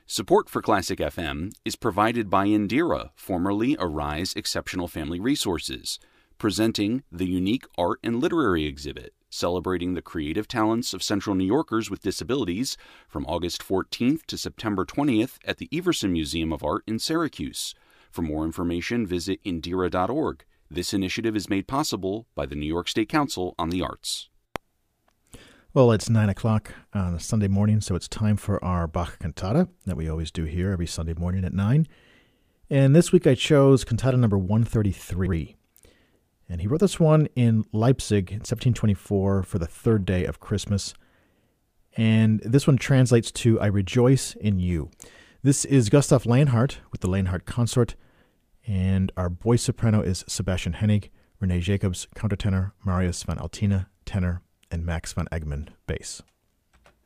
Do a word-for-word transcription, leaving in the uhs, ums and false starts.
Support for Classic F M is provided by Indira, formerly Arise Exceptional Family Resources, presenting the unique art and literary exhibit celebrating the creative talents of Central New Yorkers with disabilities from August fourteenth to September twentieth at the Everson Museum of Art in Syracuse. For more information, visit indira dot org. This initiative is made possible by the New York State Council on the Arts. Well, it's nine o'clock on a Sunday morning, so it's time for our Bach cantata that we always do here every Sunday morning at nine. And this week I chose cantata number one thirty-three. And he wrote this one in Leipzig in seventeen twenty-four for the third day of Christmas. And this one translates to I Rejoice in You. This is Gustav Leonhardt with the Leonhardt Consort. And our voice soprano is Sebastian Hennig, Renee Jacobs, countertenor, Marius van Altena, tenor, and Max van Egmond, bass.